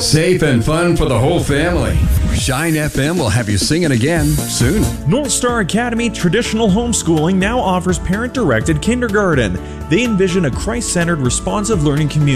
Safe and fun for the whole family. Shine FM will have you singing again soon. North Star Academy Traditional Homeschooling now offers parent-directed kindergarten. They envision a Christ-centered, responsive learning community